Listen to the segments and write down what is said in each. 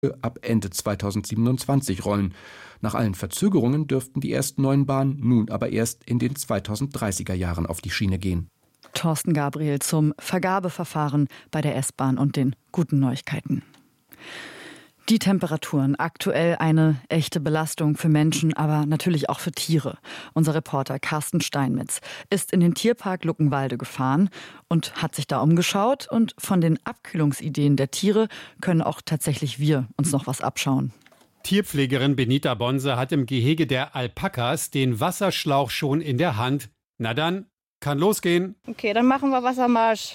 ab Ende 2027 rollen. Nach allen Verzögerungen dürften die ersten neuen Bahnen nun aber erst in den 2030er Jahren auf die Schiene gehen. Thorsten Gabriel zum Vergabeverfahren bei der S-Bahn und den guten Neuigkeiten. Die Temperaturen, aktuell eine echte Belastung für Menschen, aber natürlich auch für Tiere. Unser Reporter Carsten Steinmetz ist in den Tierpark Luckenwalde gefahren und hat sich da umgeschaut. Und von den Abkühlungsideen der Tiere können auch tatsächlich wir uns noch was abschauen. Tierpflegerin Benita Bonse hat im Gehege der Alpakas den Wasserschlauch schon in der Hand. Na dann, kann losgehen. Okay, dann machen wir Wassermarsch.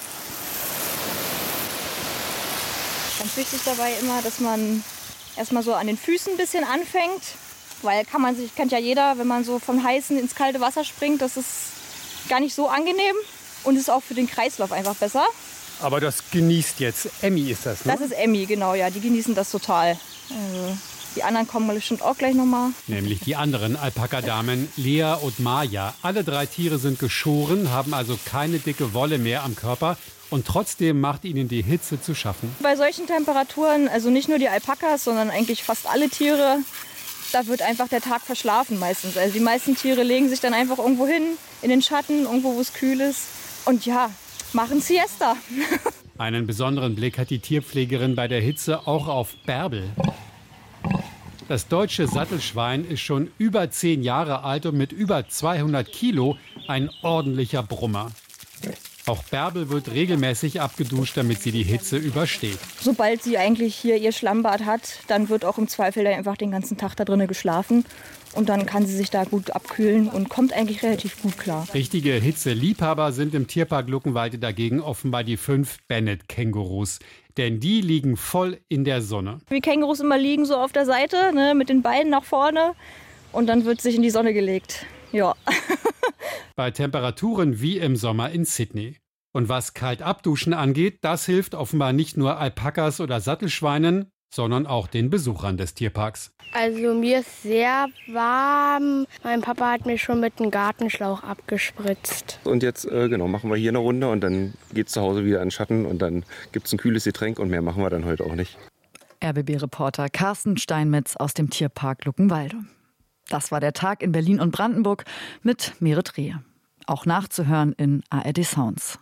Ganz wichtig dabei immer, dass man erstmal so an den Füßen ein bisschen anfängt. Weil kennt ja jeder, wenn man so vom heißen ins kalte Wasser springt, das ist gar nicht so angenehm und ist auch für den Kreislauf einfach besser. Aber das genießt jetzt. Emmy ist das, ne? Das ist Emmy, genau, ja. Die genießen das total. Also, die anderen kommen bestimmt auch gleich nochmal. Nämlich die anderen Alpakadamen, Lea und Maja. Alle 3 Tiere sind geschoren, haben also keine dicke Wolle mehr am Körper. Und trotzdem macht ihnen die Hitze zu schaffen. Bei solchen Temperaturen, also nicht nur die Alpakas, sondern eigentlich fast alle Tiere, da wird einfach der Tag verschlafen meistens. Also die meisten Tiere legen sich dann einfach irgendwo hin, in den Schatten, irgendwo wo es kühl ist. Und ja, machen Siesta. Einen besonderen Blick hat die Tierpflegerin bei der Hitze auch auf Bärbel. Das deutsche Sattelschwein ist schon über 10 Jahre alt und mit über 200 Kilo ein ordentlicher Brummer. Auch Bärbel wird regelmäßig abgeduscht, damit sie die Hitze übersteht. Sobald sie eigentlich hier ihr Schlammbad hat, dann wird auch im Zweifel einfach den ganzen Tag da drinnen geschlafen. Und dann kann sie sich da gut abkühlen und kommt eigentlich relativ gut klar. Richtige Hitzeliebhaber sind im Tierpark Luckenwalde dagegen offenbar die 5 Bennett-Kängurus. Denn die liegen voll in der Sonne. Wie Kängurus immer liegen so auf der Seite, ne, mit den Beinen nach vorne. Und dann wird sich in die Sonne gelegt. Ja. Bei Temperaturen wie im Sommer in Sydney. Und was kalt abduschen angeht, das hilft offenbar nicht nur Alpakas oder Sattelschweinen, sondern auch den Besuchern des Tierparks. Also mir ist sehr warm. Mein Papa hat mir schon mit einem Gartenschlauch abgespritzt. Und jetzt machen wir hier eine Runde und dann geht's zu Hause wieder in den Schatten und dann gibt's ein kühles Getränk und mehr machen wir dann heute auch nicht. RBB-Reporter Carsten Steinmetz aus dem Tierpark Luckenwalde. Das war der Tag in Berlin und Brandenburg mit Merit Rehe. Auch nachzuhören in ARD Sounds.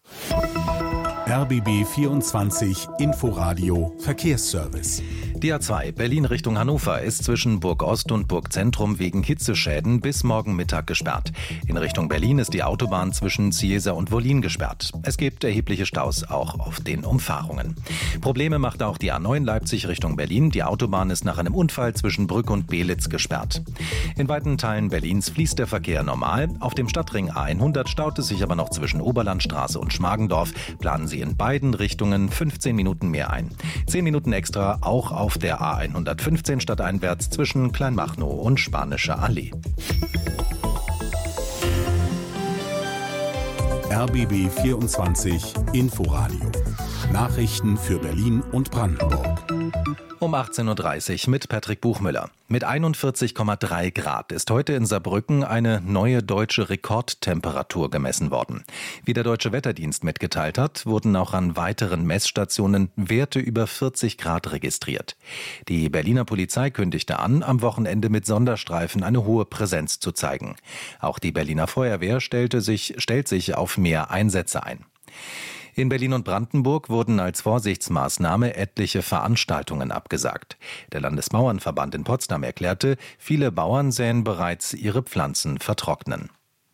RBB 24 Inforadio Verkehrsservice. Die A2 Berlin Richtung Hannover ist zwischen Burg Ost und Burg Zentrum wegen Hitzeschäden bis morgen Mittag gesperrt. In Richtung Berlin ist die Autobahn zwischen Ziesa und Wollin gesperrt. Es gibt erhebliche Staus auch auf den Umfahrungen. Probleme macht auch die A9 Leipzig Richtung Berlin. Die Autobahn ist nach einem Unfall zwischen Brück und Belitz gesperrt. In weiten Teilen Berlins fließt der Verkehr normal. Auf dem Stadtring A100 staut es sich aber noch zwischen Oberlandstraße und Schmargendorf. Planen Sie in beiden Richtungen 15 Minuten mehr ein. 10 Minuten extra auch auf der A115 stadteinwärts zwischen Kleinmachnow und Spanische Allee. RBB 24 Inforadio. Nachrichten für Berlin und Brandenburg. Um 18.30 Uhr mit Patrick Buchmüller. Mit 41,3 Grad ist heute in Saarbrücken eine neue deutsche Rekordtemperatur gemessen worden. Wie der Deutsche Wetterdienst mitgeteilt hat, wurden auch an weiteren Messstationen Werte über 40 Grad registriert. Die Berliner Polizei kündigte an, am Wochenende mit Sonderstreifen eine hohe Präsenz zu zeigen. Auch die Berliner Feuerwehr stellt sich auf mehr Einsätze ein. In Berlin und Brandenburg wurden als Vorsichtsmaßnahme etliche Veranstaltungen abgesagt. Der Landesbauernverband in Potsdam erklärte, viele Bauern sähen bereits ihre Pflanzen vertrocknen.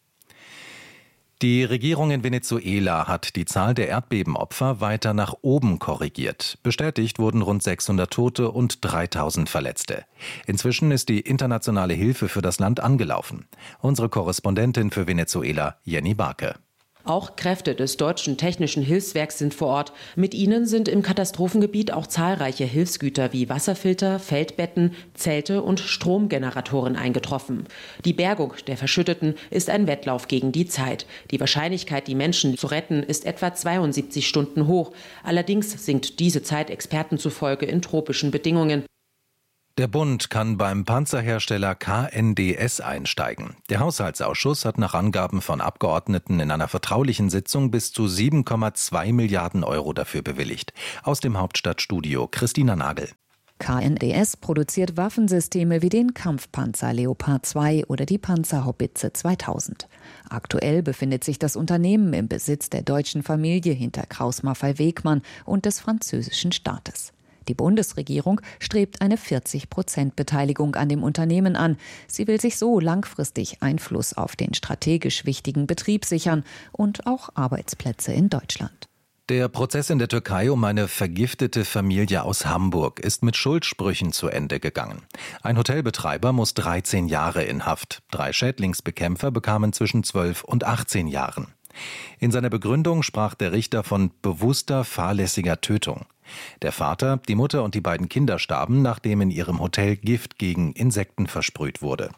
Die Regierung in Venezuela hat die Zahl der Erdbebenopfer weiter nach oben korrigiert. Bestätigt wurden rund 600 Tote und 3000 Verletzte. Inzwischen ist die internationale Hilfe für das Land angelaufen. Unsere Korrespondentin für Venezuela, Jenny Barke. Auch Kräfte des Deutschen Technischen Hilfswerks sind vor Ort. Mit ihnen sind im Katastrophengebiet auch zahlreiche Hilfsgüter wie Wasserfilter, Feldbetten, Zelte und Stromgeneratoren eingetroffen. Die Bergung der Verschütteten ist ein Wettlauf gegen die Zeit. Die Wahrscheinlichkeit, die Menschen zu retten, ist etwa 72 Stunden hoch. Allerdings sinkt diese Zeit Experten zufolge in tropischen Bedingungen. Der Bund kann beim Panzerhersteller KNDS einsteigen. Der Haushaltsausschuss hat nach Angaben von Abgeordneten in einer vertraulichen Sitzung bis zu 7,2 Milliarden Euro dafür bewilligt. Aus dem Hauptstadtstudio Christina Nagel. KNDS produziert Waffensysteme wie den Kampfpanzer Leopard 2 oder die Panzerhaubitze 2000. Aktuell befindet sich das Unternehmen im Besitz der deutschen Familie hinter Krauss-Maffei-Wegmann und des französischen Staates. Die Bundesregierung strebt eine 40% Beteiligung an dem Unternehmen an. Sie will sich so langfristig Einfluss auf den strategisch wichtigen Betrieb sichern und auch Arbeitsplätze in Deutschland. Der Prozess in der Türkei um eine vergiftete Familie aus Hamburg ist mit Schuldsprüchen zu Ende gegangen. Ein Hotelbetreiber muss 13 Jahre in Haft. 3 Schädlingsbekämpfer bekamen zwischen 12 und 18 Jahren. In seiner Begründung sprach der Richter von bewusster, fahrlässiger Tötung. Der Vater, die Mutter und die beiden Kinder starben, nachdem in ihrem Hotel Gift gegen Insekten versprüht wurde.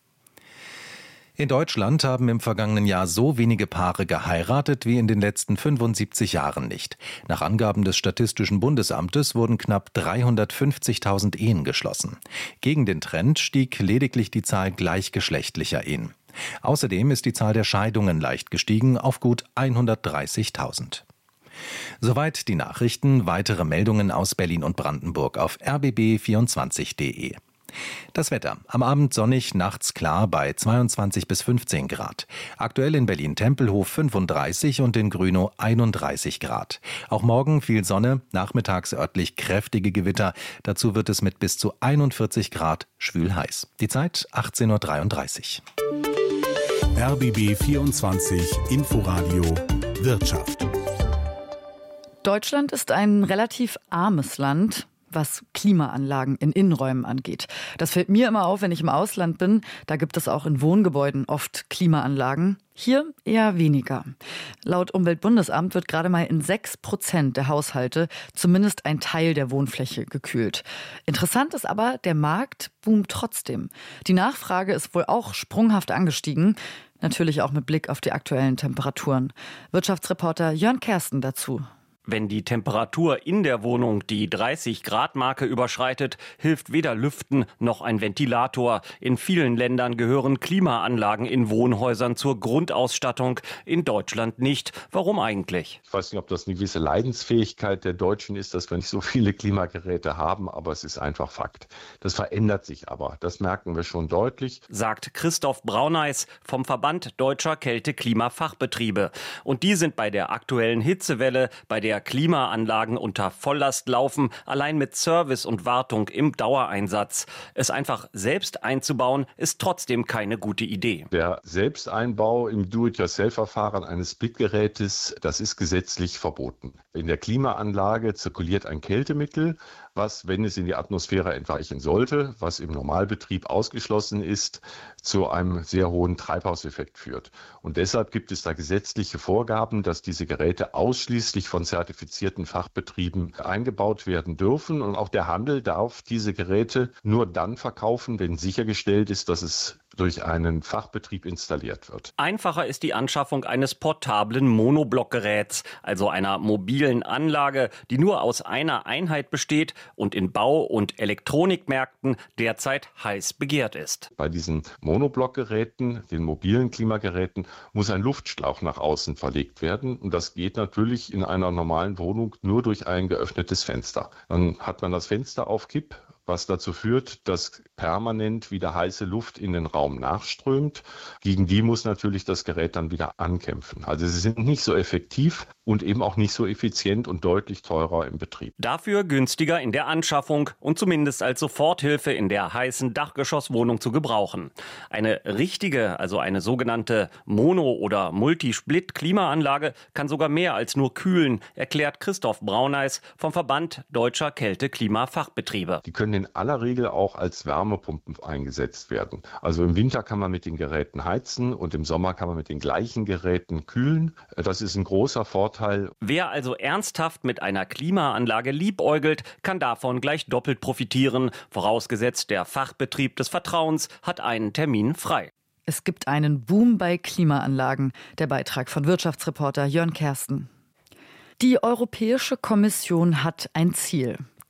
In Deutschland haben im vergangenen Jahr so wenige Paare geheiratet wie in den letzten 75 Jahren nicht. Nach Angaben des Statistischen Bundesamtes wurden knapp 350.000 Ehen geschlossen. Gegen den Trend stieg lediglich die Zahl gleichgeschlechtlicher Ehen. Außerdem ist die Zahl der Scheidungen leicht gestiegen auf gut 130.000. Soweit die Nachrichten. Weitere Meldungen aus Berlin und Brandenburg auf rbb24.de. Das Wetter. Am Abend sonnig, nachts klar bei 22 bis 15 Grad. Aktuell in Berlin-Tempelhof 35 und in Grünow 31 Grad. Auch morgen viel Sonne, nachmittags örtlich kräftige Gewitter. Dazu wird es mit bis zu 41 Grad schwül heiß. Die Zeit 18.33 Uhr. RBB 24 Inforadio Wirtschaft. Deutschland ist ein relativ armes Land, was Klimaanlagen in Innenräumen angeht. Das fällt mir immer auf, wenn ich im Ausland bin. Da gibt es auch in Wohngebäuden oft Klimaanlagen. Hier eher weniger. Laut Umweltbundesamt wird gerade mal in 6% der Haushalte zumindest ein Teil der Wohnfläche gekühlt. Interessant ist aber, der Markt boomt trotzdem. Die Nachfrage ist wohl auch sprunghaft angestiegen. Natürlich auch mit Blick auf die aktuellen Temperaturen. Wirtschaftsreporter Jörn Kersten dazu. Wenn die Temperatur in der Wohnung die 30-Grad-Marke überschreitet, hilft weder Lüften noch ein Ventilator. In vielen Ländern gehören Klimaanlagen in Wohnhäusern zur Grundausstattung, in Deutschland nicht. Warum eigentlich? Ich weiß nicht, ob das eine gewisse Leidensfähigkeit der Deutschen ist, dass wir nicht so viele Klimageräte haben, aber es ist einfach Fakt. Das verändert sich aber, das merken wir schon deutlich. Sagt Christoph Brauneis vom Verband Deutscher Kälte-Klima-Fachbetriebe. Und die sind bei der aktuellen Hitzewelle, bei der Klimaanlagen unter Volllast laufen, allein mit Service und Wartung im Dauereinsatz. Es einfach selbst einzubauen, ist trotzdem keine gute Idee. Der Selbsteinbau im Do-it-yourself-Verfahren eines Splitgerätes, das ist gesetzlich verboten. In der Klimaanlage zirkuliert ein Kältemittel, was, wenn es in die Atmosphäre entweichen sollte, was im Normalbetrieb ausgeschlossen ist, zu einem sehr hohen Treibhauseffekt führt. Und deshalb gibt es da gesetzliche Vorgaben, dass diese Geräte ausschließlich von zertifizierten Fachbetrieben eingebaut werden dürfen. Und auch der Handel darf diese Geräte nur dann verkaufen, wenn sichergestellt ist, dass es durch einen Fachbetrieb installiert wird. Einfacher ist die Anschaffung eines portablen Monoblockgeräts, also einer mobilen Anlage, die nur aus einer Einheit besteht und in Bau- und Elektronikmärkten derzeit heiß begehrt ist. Bei diesen Monoblockgeräten, den mobilen Klimageräten, muss ein Luftschlauch nach außen verlegt werden. Und das geht natürlich in einer normalen Wohnung nur durch ein geöffnetes Fenster. Dann hat man das Fenster auf Kipp, was dazu führt, dass permanent wieder heiße Luft in den Raum nachströmt. Gegen die muss natürlich das Gerät dann wieder ankämpfen. Also sie sind nicht so effektiv und eben auch nicht so effizient und deutlich teurer im Betrieb. Dafür günstiger in der Anschaffung und zumindest als Soforthilfe in der heißen Dachgeschosswohnung zu gebrauchen. Eine richtige, also eine sogenannte Mono- oder Multisplit-Klimaanlage kann sogar mehr als nur kühlen, erklärt Christoph Brauneis vom Verband Deutscher Kälte-Klima-Fachbetriebe. Die können in aller Regel auch als Wärmepumpen eingesetzt werden. Also im Winter kann man mit den Geräten heizen und im Sommer kann man mit den gleichen Geräten kühlen. Das ist ein großer Vorteil. Wer also ernsthaft mit einer Klimaanlage liebäugelt, kann davon gleich doppelt profitieren, vorausgesetzt der Fachbetrieb des Vertrauens hat einen Termin frei. Es gibt einen Boom bei Klimaanlagen. Der Beitrag von Wirtschaftsreporter Jörn Kersten. Die Europäische Kommission hat ein Ziel.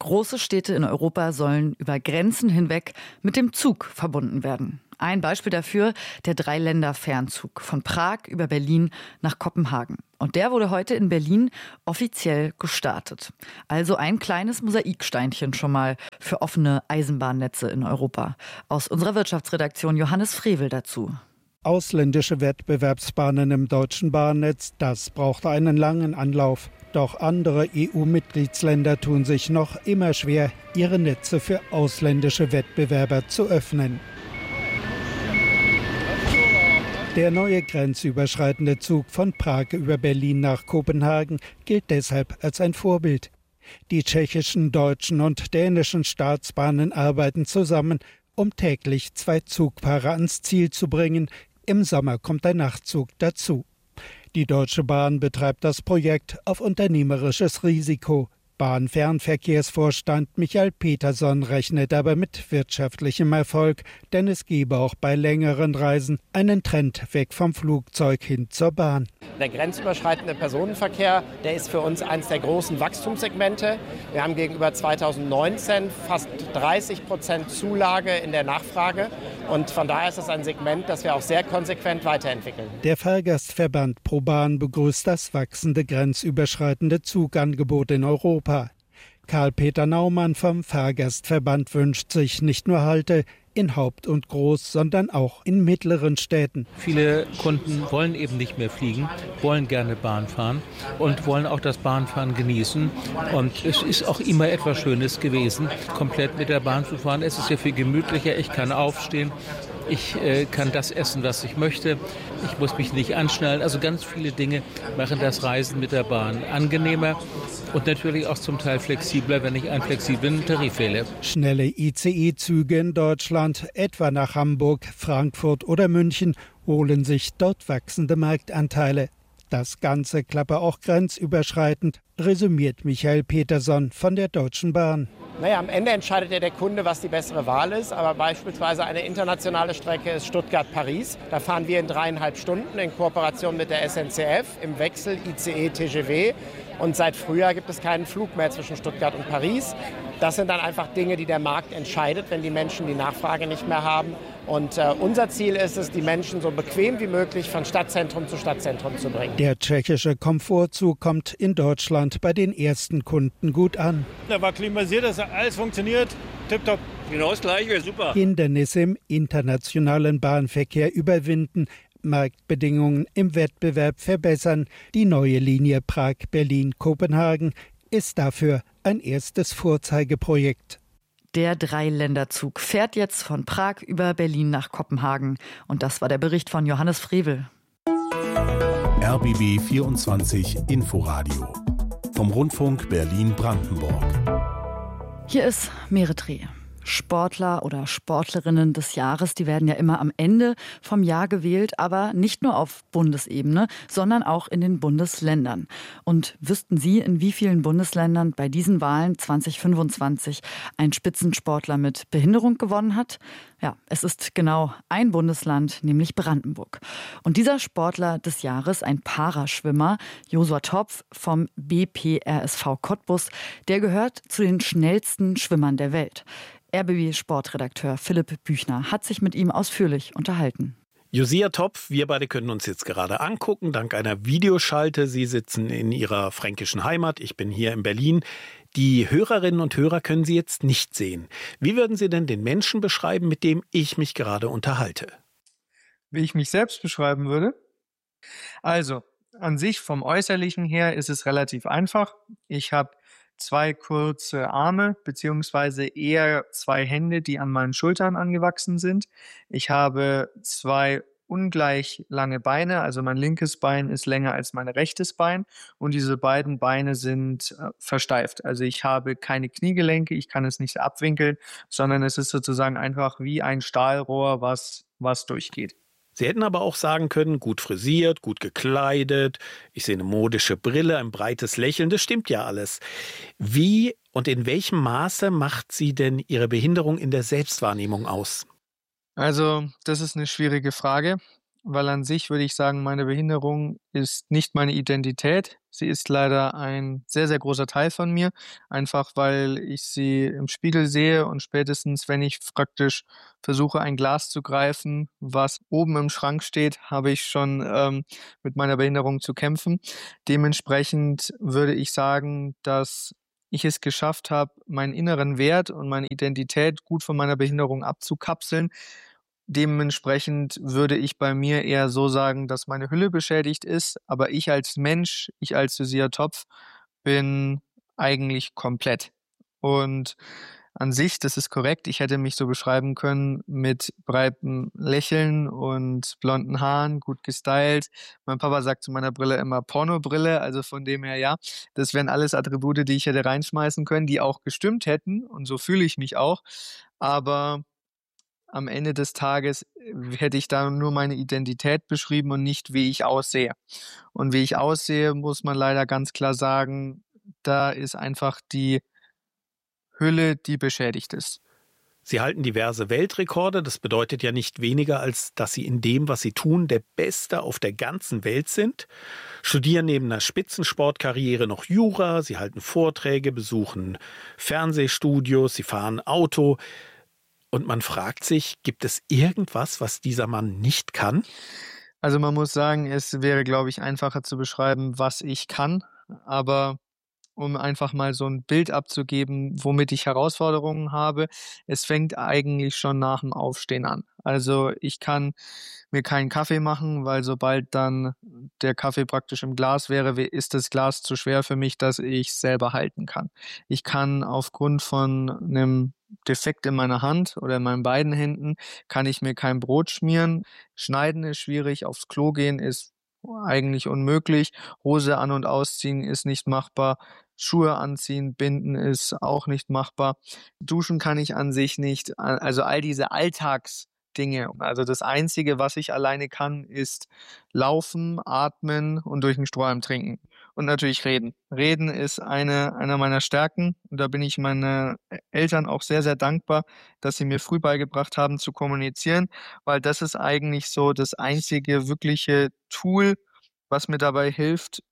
Große Städte in Europa sollen über Grenzen hinweg mit dem Zug verbunden werden. Ein Beispiel dafür der Dreiländer-Fernzug von Prag über Berlin nach Kopenhagen. Und der wurde heute in Berlin offiziell gestartet. Also ein kleines Mosaiksteinchen schon mal für offene Eisenbahnnetze in Europa. Aus unserer Wirtschaftsredaktion Johannes Frevel dazu. Ausländische Wettbewerbsbahnen im deutschen Bahnnetz, das brauchte einen langen Anlauf. Doch andere EU-Mitgliedsländer tun sich noch immer schwer, ihre Netze für ausländische Wettbewerber zu öffnen. Der neue grenzüberschreitende Zug von Prag über Berlin nach Kopenhagen gilt deshalb als ein Vorbild. Die tschechischen, deutschen und dänischen Staatsbahnen arbeiten zusammen, um täglich 2 Zugpaare ans Ziel zu bringen. Im Sommer kommt ein Nachtzug dazu. Die Deutsche Bahn betreibt das Projekt auf unternehmerisches Risiko. Bahnfernverkehrsvorstand Michael Peterson rechnet aber mit wirtschaftlichem Erfolg, denn es gebe auch bei längeren Reisen einen Trend weg vom Flugzeug hin zur Bahn. Der grenzüberschreitende Personenverkehr, der ist für uns eines der großen Wachstumssegmente. Wir haben gegenüber 2019 fast 30% Zulage in der Nachfrage. Und von daher ist es ein Segment, das wir auch sehr konsequent weiterentwickeln. Der Fahrgastverband ProBahn begrüßt das wachsende grenzüberschreitende Zugangebot in Europa. Karl-Peter Naumann vom Fahrgastverband wünscht sich nicht nur Halte in Haupt- und Groß-, sondern auch in mittleren Städten. Viele Kunden wollen eben nicht mehr fliegen, wollen gerne Bahn fahren und wollen auch das Bahnfahren genießen. Und es ist auch immer etwas Schönes gewesen, komplett mit der Bahn zu fahren. Es ist ja viel gemütlicher, ich kann aufstehen. Ich kann das essen, was ich möchte. Ich muss mich nicht anschnallen. Also ganz viele Dinge machen das Reisen mit der Bahn angenehmer und natürlich auch zum Teil flexibler, wenn ich einen flexiblen Tarif wähle. Schnelle ICE-Züge in Deutschland, etwa nach Hamburg, Frankfurt oder München, holen sich dort wachsende Marktanteile. Das Ganze klappe auch grenzüberschreitend, resümiert Michael Peterson von der Deutschen Bahn. Naja, am Ende entscheidet ja der Kunde, was die bessere Wahl ist. Aber beispielsweise eine internationale Strecke ist Stuttgart-Paris. Da fahren wir in 3,5 Stunden in Kooperation mit der SNCF im Wechsel ICE-TGW. Und seit Frühjahr gibt es keinen Flug mehr zwischen Stuttgart und Paris. Das sind dann einfach Dinge, die der Markt entscheidet, wenn die Menschen die Nachfrage nicht mehr haben. Und unser Ziel ist es, die Menschen so bequem wie möglich von Stadtzentrum zu Stadtzentrum zu bringen. Der tschechische Komfortzug kommt in Deutschland bei den ersten Kunden gut an. Da war klimatisiert, das hat alles funktioniert, tipptopp. Genau das Gleiche, super. Hindernisse im internationalen Bahnverkehr überwinden, Marktbedingungen im Wettbewerb verbessern. Die neue Linie Prag-Berlin-Kopenhagen ist dafür ein erstes Vorzeigeprojekt. Der Dreiländerzug fährt jetzt von Prag über Berlin nach Kopenhagen. Und das war der Bericht von Johannes Frevel. RBB 24 Inforadio vom Rundfunk Berlin-Brandenburg. Hier ist Meretreh. Sportler oder Sportlerinnen des Jahres, die werden ja immer am Ende vom Jahr gewählt, aber nicht nur auf Bundesebene, sondern auch in den Bundesländern. Und wüssten Sie, in wie vielen Bundesländern bei diesen Wahlen 2025 ein Spitzensportler mit Behinderung gewonnen hat? Ja, es ist genau ein Bundesland, nämlich Brandenburg. Und dieser Sportler des Jahres, ein Paraschwimmer, Josua Topf vom BPRSV Cottbus, der gehört zu den schnellsten Schwimmern der Welt. RBB-Sportredakteur Philipp Büchner hat sich mit ihm ausführlich unterhalten. Josua Topf, wir beide können uns jetzt gerade angucken, dank einer Videoschalte. Sie sitzen in Ihrer fränkischen Heimat, ich bin hier in Berlin. Die Hörerinnen und Hörer können Sie jetzt nicht sehen. Wie würden Sie denn den Menschen beschreiben, mit dem ich mich gerade unterhalte? Wie ich mich selbst beschreiben würde? Also, an sich vom Äußerlichen her ist es relativ einfach. Ich habe 2 kurze Arme, beziehungsweise eher 2 Hände, die an meinen Schultern angewachsen sind. Ich habe 2 ungleich lange Beine, also mein linkes Bein ist länger als mein rechtes Bein und diese beiden Beine sind versteift. Also ich habe keine Kniegelenke, ich kann es nicht abwinkeln, sondern es ist sozusagen einfach wie ein Stahlrohr, was durchgeht. Sie hätten aber auch sagen können, gut frisiert, gut gekleidet, ich sehe eine modische Brille, ein breites Lächeln, das stimmt ja alles. Wie und in welchem Maße macht Sie denn Ihre Behinderung in der Selbstwahrnehmung aus? Also, das ist eine schwierige Frage. weil an sich würde ich sagen, meine Behinderung ist nicht meine Identität. Sie ist leider ein sehr, sehr großer Teil von mir, einfach weil ich sie im Spiegel sehe und spätestens, wenn ich praktisch versuche, ein Glas zu greifen, was oben im Schrank steht, habe ich schon mit meiner Behinderung zu kämpfen. Dementsprechend würde ich sagen, dass ich es geschafft habe, meinen inneren Wert und meine Identität gut von meiner Behinderung abzukapseln. Dementsprechend würde ich bei mir eher so sagen, dass meine Hülle beschädigt ist, aber ich als Mensch, ich als Josia Topf, bin eigentlich komplett. Und an sich, das ist korrekt, ich hätte mich so beschreiben können mit breitem Lächeln und blonden Haaren, gut gestylt. Mein Papa sagt zu meiner Brille immer Pornobrille, also von dem her ja, das wären alles Attribute, die ich hätte reinschmeißen können, die auch gestimmt hätten und so fühle ich mich auch, aber am Ende des Tages hätte ich da nur meine Identität beschrieben und nicht, wie ich aussehe. Und wie ich aussehe, muss man leider ganz klar sagen, da ist einfach die Hülle, die beschädigt ist. Sie halten diverse Weltrekorde. Das bedeutet ja nicht weniger, als dass Sie in dem, was Sie tun, der Beste auf der ganzen Welt sind. Studieren neben einer Spitzensportkarriere noch Jura. Sie halten Vorträge, besuchen Fernsehstudios, Sie fahren Auto. Und man fragt sich, gibt es irgendwas, was dieser Mann nicht kann? Also man muss sagen, es wäre, glaube ich, einfacher zu beschreiben, was ich kann. Aber um einfach mal so ein Bild abzugeben, womit ich Herausforderungen habe, es fängt eigentlich schon nach dem Aufstehen an. Also ich kann mir keinen Kaffee machen, weil sobald dann der Kaffee praktisch im Glas wäre, ist das Glas zu schwer für mich, dass ich selber halten kann. Ich kann aufgrund von einem Defekt in meiner Hand oder in meinen beiden Händen, kann ich mir kein Brot schmieren. Schneiden ist schwierig, aufs Klo gehen ist eigentlich unmöglich. Hose an- und ausziehen ist nicht machbar. Schuhe anziehen, binden ist auch nicht machbar. Duschen kann ich an sich nicht. Also all diese Alltagsdinge. Also das Einzige, was ich alleine kann, ist laufen, atmen und durch den Strohhalm trinken. Und natürlich reden. Reden ist einer meiner Stärken. Und da bin ich meinen Eltern auch sehr, sehr dankbar, dass sie mir früh beigebracht haben zu kommunizieren, weil das ist eigentlich so das einzige wirkliche Tool, was mir dabei hilft,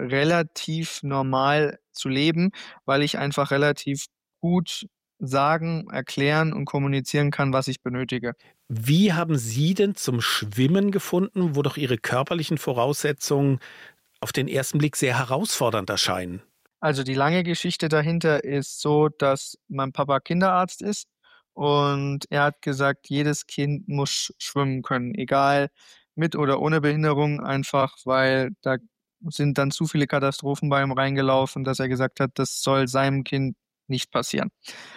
relativ normal zu leben, weil ich einfach relativ gut sagen, erklären und kommunizieren kann, was ich benötige. Wie haben Sie denn zum Schwimmen gefunden, wo doch Ihre körperlichen Voraussetzungen auf den ersten Blick sehr herausfordernd erscheinen? Also die lange Geschichte dahinter ist so, dass mein Papa Kinderarzt ist und er hat gesagt, jedes Kind muss schwimmen können, egal mit oder ohne Behinderung, einfach weil da sind dann zu viele Katastrophen bei ihm reingelaufen, dass er gesagt hat, das soll seinem Kind nicht passieren.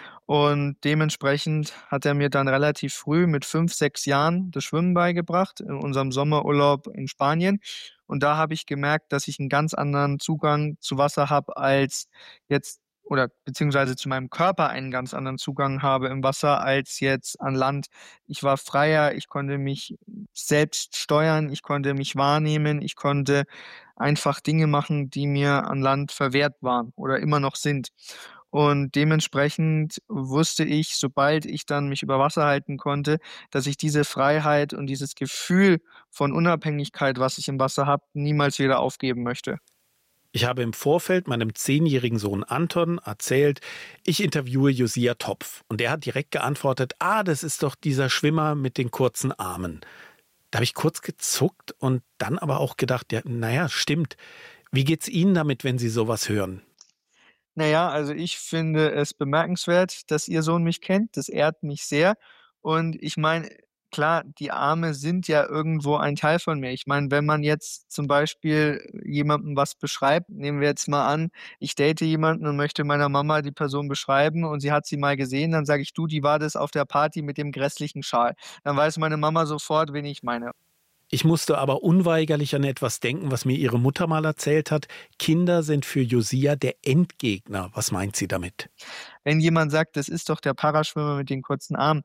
Und dementsprechend hat er mir dann relativ früh mit 5, 6 Jahren das Schwimmen beigebracht in unserem Sommerurlaub in Spanien. Und da habe ich gemerkt, dass ich einen ganz anderen Zugang zu Wasser habe als jetzt oder beziehungsweise zu meinem Körper einen ganz anderen Zugang habe im Wasser als jetzt an Land. Ich war freier, ich konnte mich selbst steuern, ich konnte mich wahrnehmen, ich konnte einfach Dinge machen, die mir an Land verwehrt waren oder immer noch sind. Und dementsprechend wusste ich, sobald ich dann mich über Wasser halten konnte, dass ich diese Freiheit und dieses Gefühl von Unabhängigkeit, was ich im Wasser habe, niemals wieder aufgeben möchte. Ich habe im Vorfeld meinem 10-jährigen Sohn Anton erzählt, ich interviewe Josia Topf. Und er hat direkt geantwortet, das ist doch dieser Schwimmer mit den kurzen Armen. Da habe ich kurz gezuckt und dann aber auch gedacht, ja, naja, stimmt. Wie geht's Ihnen damit, wenn Sie sowas hören? Naja, also ich finde es bemerkenswert, dass Ihr Sohn mich kennt. Das ehrt mich sehr. Und ich meine, klar, die Arme sind ja irgendwo ein Teil von mir. Ich meine, wenn man jetzt zum Beispiel jemandem was beschreibt, nehmen wir jetzt mal an, ich date jemanden und möchte meiner Mama die Person beschreiben und sie hat sie mal gesehen, dann sage ich, du, die war das auf der Party mit dem grässlichen Schal. Dann weiß meine Mama sofort, wen ich meine. Ich musste aber unweigerlich an etwas denken, was mir Ihre Mutter mal erzählt hat. Kinder sind für Josia der Endgegner. Was meint sie damit? Wenn jemand sagt, das ist doch der Paraschwimmer mit den kurzen Armen,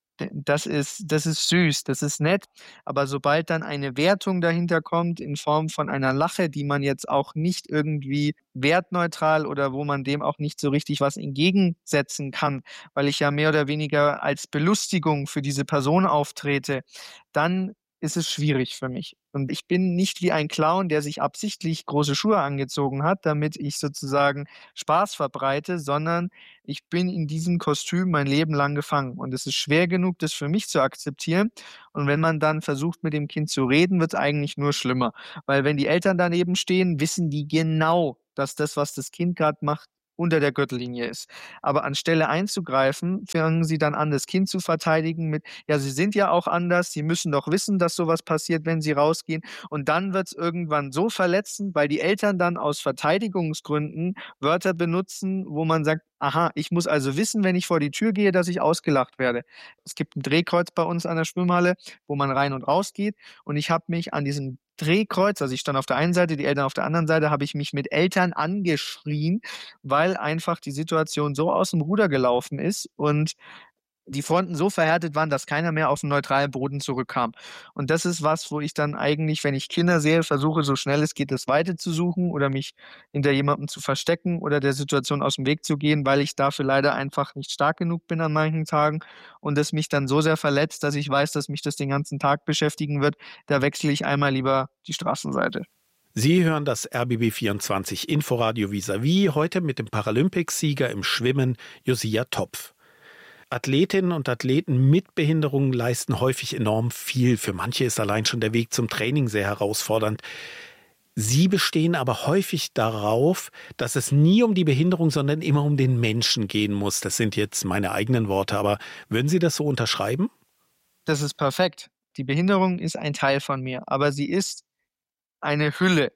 das ist süß, das ist nett, aber sobald dann eine Wertung dahinter kommt in Form von einer Lache, die man jetzt auch nicht irgendwie wertneutral oder wo man dem auch nicht so richtig was entgegensetzen kann, weil ich ja mehr oder weniger als Belustigung für diese Person auftrete, dann ist es schwierig für mich. Und ich bin nicht wie ein Clown, der sich absichtlich große Schuhe angezogen hat, damit ich sozusagen Spaß verbreite, sondern ich bin in diesem Kostüm mein Leben lang gefangen. Und es ist schwer genug, das für mich zu akzeptieren. Und wenn man dann versucht, mit dem Kind zu reden, wird es eigentlich nur schlimmer. Weil wenn die Eltern daneben stehen, wissen die genau, dass das, was das Kind gerade macht, unter der Gürtellinie ist. Aber anstelle einzugreifen, fangen sie dann an, das Kind zu verteidigen mit, ja, sie sind ja auch anders, sie müssen doch wissen, dass sowas passiert, wenn sie rausgehen. Und dann wird es irgendwann so verletzend, weil die Eltern dann aus Verteidigungsgründen Wörter benutzen, wo man sagt, aha, ich muss also wissen, wenn ich vor die Tür gehe, dass ich ausgelacht werde. Es gibt ein Drehkreuz bei uns an der Schwimmhalle, wo man rein und raus geht. Und ich habe mich an diesem Drehkreuz, also ich stand auf der einen Seite, die Eltern auf der anderen Seite, habe ich mich mit Eltern angeschrien, weil einfach die Situation so aus dem Ruder gelaufen ist und die Fronten so verhärtet waren, dass keiner mehr auf den neutralen Boden zurückkam. Und das ist was, wo ich dann eigentlich, wenn ich Kinder sehe, versuche, so schnell es geht, das Weite zu suchen oder mich hinter jemandem zu verstecken oder der Situation aus dem Weg zu gehen, weil ich dafür leider einfach nicht stark genug bin an manchen Tagen und es mich dann so sehr verletzt, dass ich weiß, dass mich das den ganzen Tag beschäftigen wird. Da wechsle ich einmal lieber die Straßenseite. Sie hören das RBB24 Inforadio vis-à-vis, heute mit dem Paralympicsieger im Schwimmen Josia Topf. Athletinnen und Athleten mit Behinderungen leisten häufig enorm viel. Für manche ist allein schon der Weg zum Training sehr herausfordernd. Sie bestehen aber häufig darauf, dass es nie um die Behinderung, sondern immer um den Menschen gehen muss. Das sind jetzt meine eigenen Worte, aber würden Sie das so unterschreiben? Das ist perfekt. Die Behinderung ist ein Teil von mir, aber sie ist eine Hülle.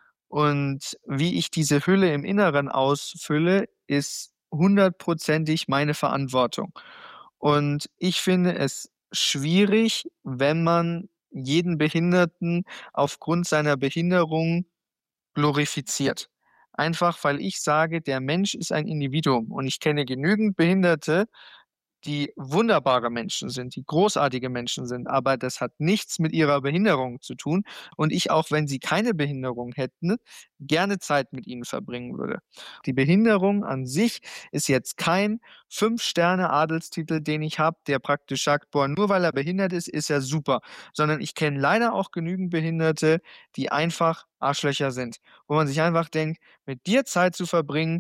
Und wie ich diese Hülle im Inneren ausfülle, ist 100%ig meine Verantwortung. Und ich finde es schwierig, wenn man jeden Behinderten aufgrund seiner Behinderung glorifiziert. Einfach, weil ich sage, der Mensch ist ein Individuum und ich kenne genügend Behinderte, die wunderbare Menschen sind, die großartige Menschen sind, aber das hat nichts mit ihrer Behinderung zu tun und ich, auch wenn sie keine Behinderung hätten, gerne Zeit mit ihnen verbringen würde. Die Behinderung an sich ist jetzt kein 5-Sterne-Adelstitel, den ich habe, der praktisch sagt, boah, nur weil er behindert ist, ist er super, sondern ich kenne leider auch genügend Behinderte, die einfach Arschlöcher sind, wo man sich einfach denkt, mit dir Zeit zu verbringen,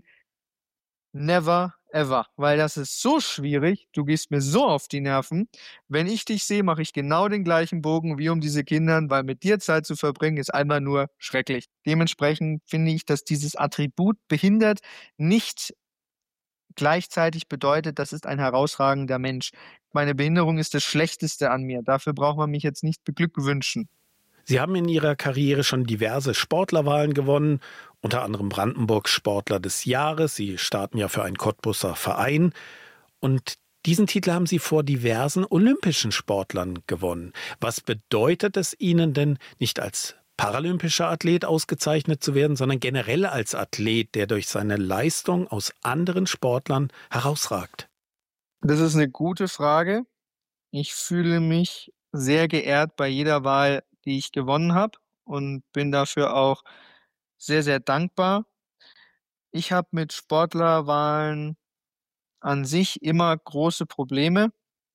never ever, weil das ist so schwierig, du gehst mir so auf die Nerven. Wenn ich dich sehe, mache ich genau den gleichen Bogen wie um diese Kindern, weil mit dir Zeit zu verbringen ist einmal nur schrecklich. Dementsprechend finde ich, dass dieses Attribut behindert nicht gleichzeitig bedeutet, das ist ein herausragender Mensch. Meine Behinderung ist das Schlechteste an mir. Dafür braucht man mich jetzt nicht beglückwünschen. Sie haben in Ihrer Karriere schon diverse Sportlerwahlen gewonnen, unter anderem Brandenburg Sportler des Jahres. Sie starten ja für einen Cottbuser Verein. Und diesen Titel haben Sie vor diversen olympischen Sportlern gewonnen. Was bedeutet es Ihnen denn, nicht als paralympischer Athlet ausgezeichnet zu werden, sondern generell als Athlet, der durch seine Leistung aus anderen Sportlern herausragt? Das ist eine gute Frage. Ich fühle mich sehr geehrt bei jeder Wahl, die ich gewonnen habe und bin dafür auch sehr, sehr dankbar. Ich habe mit Sportlerwahlen an sich immer große Probleme,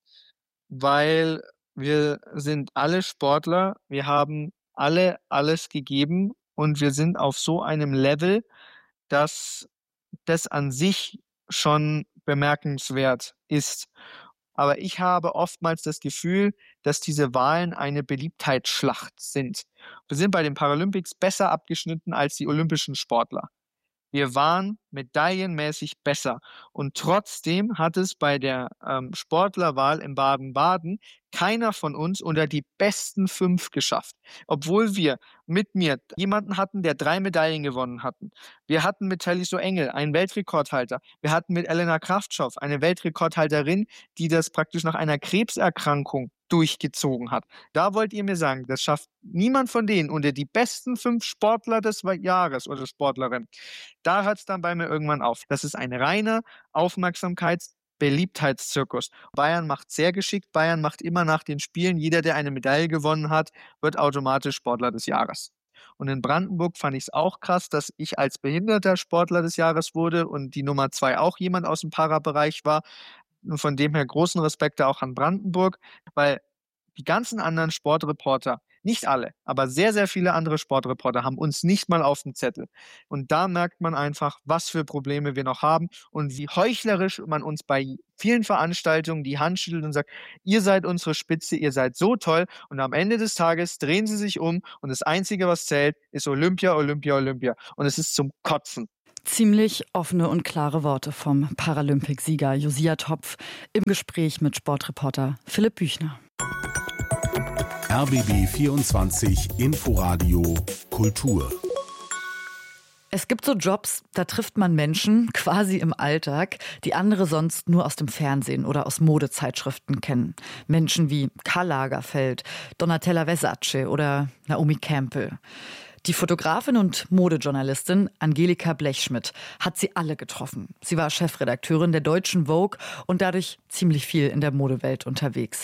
weil wir sind alle Sportler, wir haben alle alles gegeben und wir sind auf so einem Level, dass das an sich schon bemerkenswert ist. Aber ich habe oftmals das Gefühl, dass diese Wahlen eine Beliebtheitsschlacht sind. Wir sind bei den Paralympics besser abgeschnitten als die olympischen Sportler. Wir waren medaillenmäßig besser. Und trotzdem hat es bei der Sportlerwahl in Baden-Baden keiner von uns unter die besten 5 geschafft. Obwohl wir mit mir jemanden hatten, der 3 Medaillen gewonnen hatten. Wir hatten mit Taliso Engel einen Weltrekordhalter. Wir hatten mit Elena Kraftschow eine Weltrekordhalterin, die das praktisch nach einer Krebserkrankung durchgezogen hat. Da wollt ihr mir sagen, das schafft niemand von denen unter die besten 5 Sportler des Jahres oder Sportlerin. Da hört es dann bei mir irgendwann auf. Das ist ein reiner Beliebtheitszirkus. Bayern macht sehr geschickt. Bayern macht immer nach den Spielen, jeder, der eine Medaille gewonnen hat, wird automatisch Sportler des Jahres. Und in Brandenburg fand ich es auch krass, dass ich als behinderter Sportler des Jahres wurde und die Nummer 2 auch jemand aus dem Parabereich war. Von dem her großen Respekt auch an Brandenburg, weil Die ganzen anderen Sportreporter, nicht alle, aber sehr, sehr viele andere Sportreporter haben uns nicht mal auf dem Zettel. Und da merkt man einfach, was für Probleme wir noch haben und wie heuchlerisch man uns bei vielen Veranstaltungen die Hand schüttelt und sagt, ihr seid unsere Spitze, ihr seid so toll. Und am Ende des Tages drehen sie sich um und das Einzige, was zählt, ist Olympia, Olympia, Olympia. Und es ist zum Kotzen. Ziemlich offene und klare Worte vom Paralympicsieger Josia Topf im Gespräch mit Sportreporter Philipp Büchner. RBB 24 Inforadio Kultur. Es gibt so Jobs, da trifft man Menschen quasi im Alltag, die andere sonst nur aus dem Fernsehen oder aus Modezeitschriften kennen. Menschen wie Karl Lagerfeld, Donatella Versace oder Naomi Campbell. Die Fotografin und Modejournalistin Angelika Blechschmidt hat sie alle getroffen. Sie war Chefredakteurin der deutschen Vogue und dadurch ziemlich viel in der Modewelt unterwegs.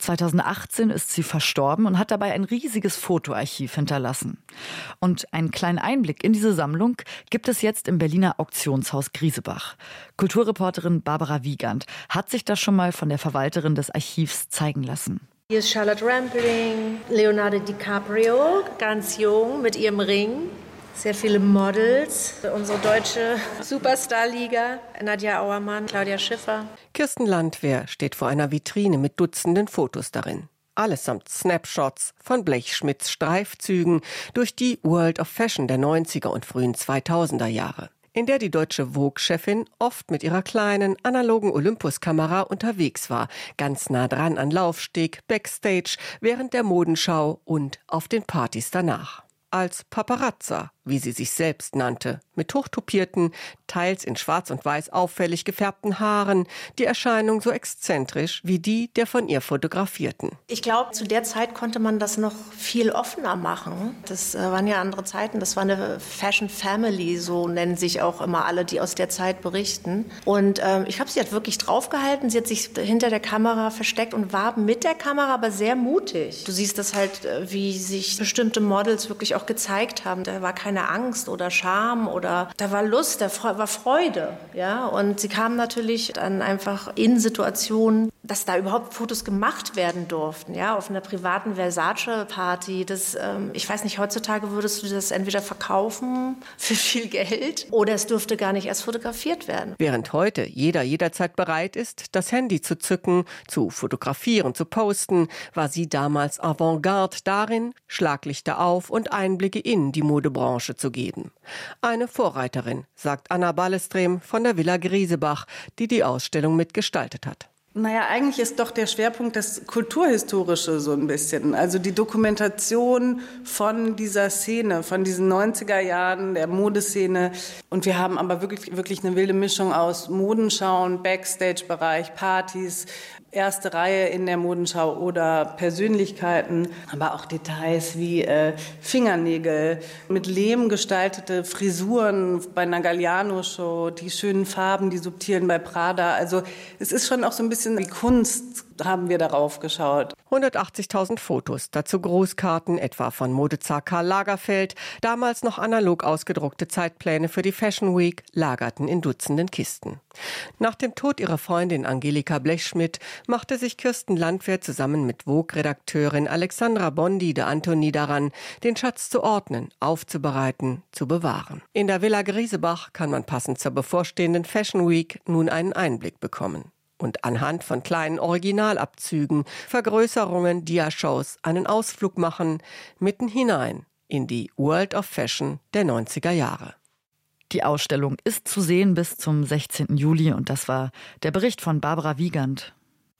2018 ist sie verstorben und hat dabei ein riesiges Fotoarchiv hinterlassen. Und einen kleinen Einblick in diese Sammlung gibt es jetzt im Berliner Auktionshaus Griesebach. Kulturreporterin Barbara Wiegand hat sich das schon mal von der Verwalterin des Archivs zeigen lassen. Hier ist Charlotte Rampling, Leonardo DiCaprio, ganz jung mit ihrem Ring. Sehr viele Models, unsere deutsche Superstar-Liga, Nadja Auermann, Claudia Schiffer. Kirsten Landwehr steht vor einer Vitrine mit Dutzenden Fotos darin. Allesamt Snapshots von Blechschmidts Streifzügen durch die World of Fashion der 90er und frühen 2000er Jahre, in der die deutsche Vogue-Chefin oft mit ihrer kleinen, analogen Olympus-Kamera unterwegs war, ganz nah dran an Laufsteg, Backstage, während der Modenschau und auf den Partys danach. Als Paparazza, wie sie sich selbst nannte, mit hochtopierten, teils in schwarz und weiß auffällig gefärbten Haaren, die Erscheinung so exzentrisch wie die der von ihr Fotografierten. Ich glaube, zu der Zeit konnte man das noch viel offener machen. Das waren ja andere Zeiten. Das war eine Fashion Family, so nennen sich auch immer alle, die aus der Zeit berichten. Und ich glaube, sie hat wirklich draufgehalten. Sie hat sich hinter der Kamera versteckt und war mit der Kamera aber sehr mutig. Du siehst das halt, wie sich bestimmte Models wirklich auch gezeigt haben. Da war keine Angst oder Scham oder da war Lust, da war Freude. Ja? Und sie kamen natürlich dann einfach in Situationen, dass da überhaupt Fotos gemacht werden durften. Ja? Auf einer privaten Versace-Party. Ich weiß nicht, heutzutage würdest du das entweder verkaufen für viel Geld oder es dürfte gar nicht erst fotografiert werden. Während heute jeder jederzeit bereit ist, das Handy zu zücken, zu fotografieren, zu posten, war sie damals Avantgarde darin, Schlaglichter auf und Einblicke in die Modebranche zu geben. Eine Vorreiterin, sagt Anna Ballestrem von der Villa Griesebach, die die Ausstellung mitgestaltet hat. Naja, eigentlich ist doch der Schwerpunkt das Kulturhistorische so ein bisschen. Also die Dokumentation von dieser Szene, von diesen 90er Jahren, der Modeszene. Und wir haben aber wirklich eine wilde Mischung aus Modenschauen, Backstage-Bereich, Partys, erste Reihe in der Modenschau oder Persönlichkeiten, aber auch Details wie Fingernägel, mit Lehm gestaltete Frisuren bei einer Galliano-Show, die schönen Farben, die subtilen bei Prada. Also es ist schon auch so ein bisschen wie Kunst, haben wir darauf geschaut. 180.000 Fotos, dazu Grußkarten, etwa von Modezar Karl Lagerfeld, damals noch analog ausgedruckte Zeitpläne für die Fashion Week, lagerten in Dutzenden Kisten. Nach dem Tod ihrer Freundin Angelika Blechschmidt machte sich Kirsten Landwehr zusammen mit Vogue-Redakteurin Alexandra Bondi de Antoni daran, den Schatz zu ordnen, aufzubereiten, zu bewahren. In der Villa Griesebach kann man passend zur bevorstehenden Fashion Week nun einen Einblick bekommen. Und anhand von kleinen Originalabzügen, Vergrößerungen, Diashows einen Ausflug machen, mitten hinein in die World of Fashion der 90er Jahre. Die Ausstellung ist zu sehen bis zum 16. Juli und das war der Bericht von Barbara Wiegand.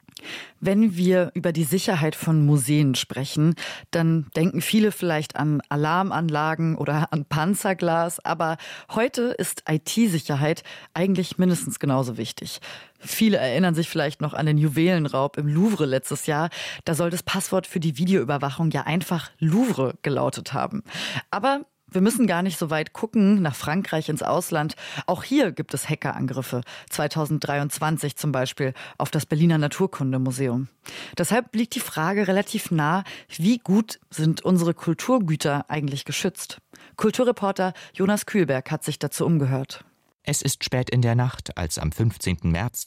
Wenn wir über die Sicherheit von Museen sprechen, dann denken viele vielleicht an Alarmanlagen oder an Panzerglas, aber heute ist IT-Sicherheit eigentlich mindestens genauso wichtig. Viele erinnern sich vielleicht noch an den Juwelenraub im Louvre letztes Jahr. Da soll das Passwort für die Videoüberwachung ja einfach Louvre gelautet haben. Aber wir müssen gar nicht so weit gucken, nach Frankreich ins Ausland. Auch hier gibt es Hackerangriffe. 2023 zum Beispiel auf das Berliner Naturkundemuseum. Deshalb liegt die Frage relativ nah, wie gut sind unsere Kulturgüter eigentlich geschützt? Kulturreporter Jonas Kühlberg hat sich dazu umgehört. Es ist spät in der Nacht, als am 15. März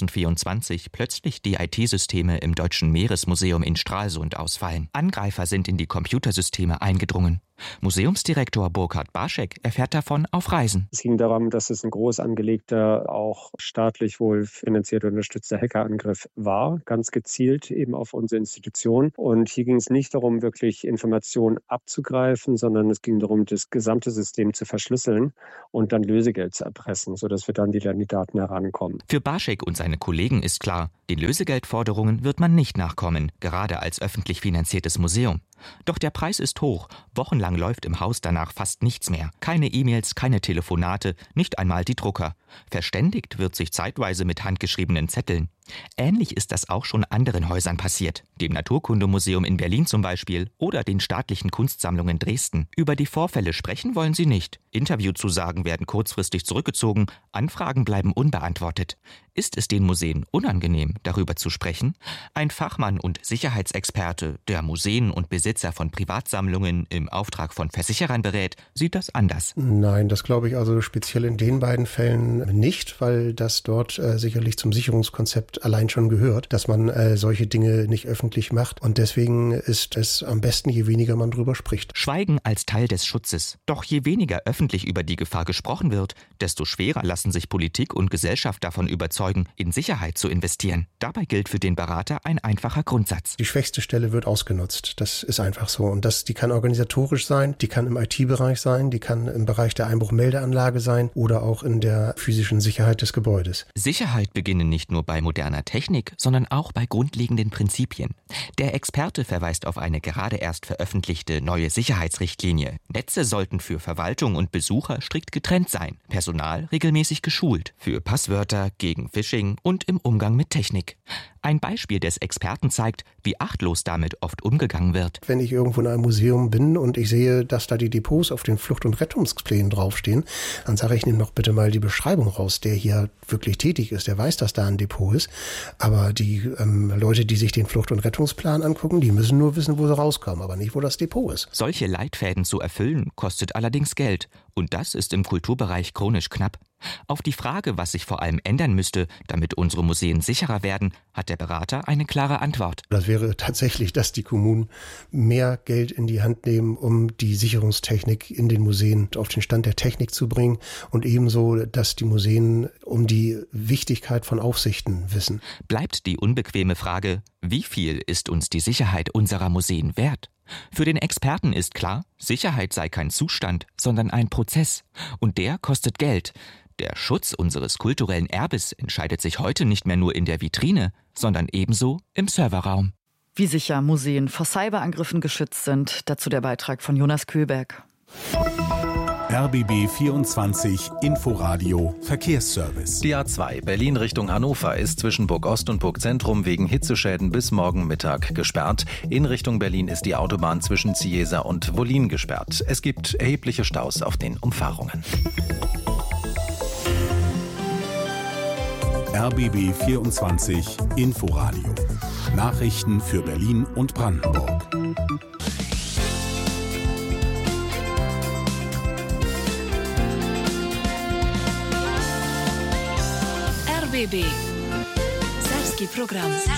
2024 plötzlich die IT-Systeme im Deutschen Meeresmuseum in Stralsund ausfallen. Angreifer sind in die Computersysteme eingedrungen. Museumsdirektor Burkhard Barschek erfährt davon auf Reisen. Es ging darum, dass es ein groß angelegter, auch staatlich wohl finanziert unterstützter Hackerangriff war, ganz gezielt eben auf unsere Institution. Und hier ging es nicht darum, wirklich Informationen abzugreifen, sondern es ging darum, das gesamte System zu verschlüsseln und dann Lösegeld zu erpressen, sodass wir dann wieder an die Daten herankommen. Für Barschek und seine Kollegen ist klar, den Lösegeldforderungen wird man nicht nachkommen, gerade als öffentlich finanziertes Museum. Doch der Preis ist hoch. Wochenlang läuft im Haus danach fast nichts mehr. Keine E-Mails, keine Telefonate, nicht einmal die Drucker. Verständigt wird sich zeitweise mit handgeschriebenen Zetteln. Ähnlich ist das auch schon anderen Häusern passiert. Dem Naturkundemuseum in Berlin zum Beispiel oder den staatlichen Kunstsammlungen Dresden. Über die Vorfälle sprechen wollen sie nicht. Interviewzusagen werden kurzfristig zurückgezogen. Anfragen bleiben unbeantwortet. Ist es den Museen unangenehm, darüber zu sprechen? Ein Fachmann und Sicherheitsexperte, der Museen und Besitzer von Privatsammlungen im Auftrag von Versicherern berät, sieht das anders. Nein, das glaube ich also speziell in den beiden Fällen nicht, weil das dort sicherlich zum Sicherungskonzept allein schon gehört, dass man solche Dinge nicht öffentlich macht. Und deswegen ist es am besten, je weniger man drüber spricht. Schweigen als Teil des Schutzes. Doch je weniger öffentlich über die Gefahr gesprochen wird, desto schwerer lassen sich Politik und Gesellschaft davon überzeugen, in Sicherheit zu investieren. Dabei gilt für den Berater ein einfacher Grundsatz. Die schwächste Stelle wird ausgenutzt. Das ist einfach so. Und die kann organisatorisch sein, die kann im IT-Bereich sein, die kann im Bereich der Einbruchmeldeanlage sein oder auch in der physischen Sicherheit des Gebäudes. Sicherheit beginnt nicht nur bei moderner Technik, sondern auch bei grundlegenden Prinzipien. Der Experte verweist auf eine gerade erst veröffentlichte neue Sicherheitsrichtlinie. Netze sollten für Verwaltung und Besucher strikt getrennt sein, Personal regelmäßig geschult, für Passwörter, gegen Phishing und im Umgang mit Technik. Ein Beispiel des Experten zeigt, wie achtlos damit oft umgegangen wird. Wenn ich irgendwo in einem Museum bin und ich sehe, dass da die Depots auf den Flucht- und Rettungsplänen draufstehen, dann sage ich, nimm doch bitte mal die Beschreibung raus. Der hier wirklich tätig ist, der weiß, dass da ein Depot ist. Aber die Leute, die sich den Flucht- und Rettungsplan angucken, die müssen nur wissen, wo sie rauskommen, aber nicht, wo das Depot ist. Solche Leitfäden zu erfüllen, kostet allerdings Geld. Und das ist im Kulturbereich chronisch knapp. Auf die Frage, was sich vor allem ändern müsste, damit unsere Museen sicherer werden, hat der Berater eine klare Antwort. Das wäre tatsächlich, dass die Kommunen mehr Geld in die Hand nehmen, um die Sicherungstechnik in den Museen auf den Stand der Technik zu bringen und ebenso, dass die Museen um die Wichtigkeit von Aufsichten wissen. Bleibt die unbequeme Frage, wie viel ist uns die Sicherheit unserer Museen wert? Für den Experten ist klar, Sicherheit sei kein Zustand, sondern ein Prozess. Und der kostet Geld. Der Schutz unseres kulturellen Erbes entscheidet sich heute nicht mehr nur in der Vitrine, sondern ebenso im Serverraum. Wie sicher Museen vor Cyberangriffen geschützt sind, dazu der Beitrag von Jonas Kühlberg. RBB 24 Inforadio Verkehrsservice. Die A2 Berlin Richtung Hannover ist zwischen Burgost und Burgzentrum wegen Hitzeschäden bis morgen Mittag gesperrt. In Richtung Berlin ist die Autobahn zwischen Ziesa und Wollin gesperrt. Es gibt erhebliche Staus auf den Umfahrungen. RBB 24 Inforadio. Nachrichten für Berlin und Brandenburg. RBB Serbski program.